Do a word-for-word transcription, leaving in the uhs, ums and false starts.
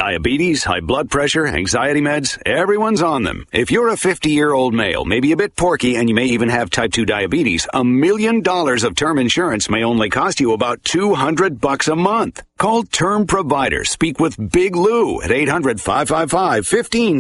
Diabetes, high blood pressure, anxiety meds, everyone's on them. If you're a fifty-year-old male, maybe a bit porky, and you may even have type two diabetes, a million dollars of term insurance may only cost you about two hundred bucks a month. Call Term Provider. Speak with Big Lou at eight hundred, five five five, one five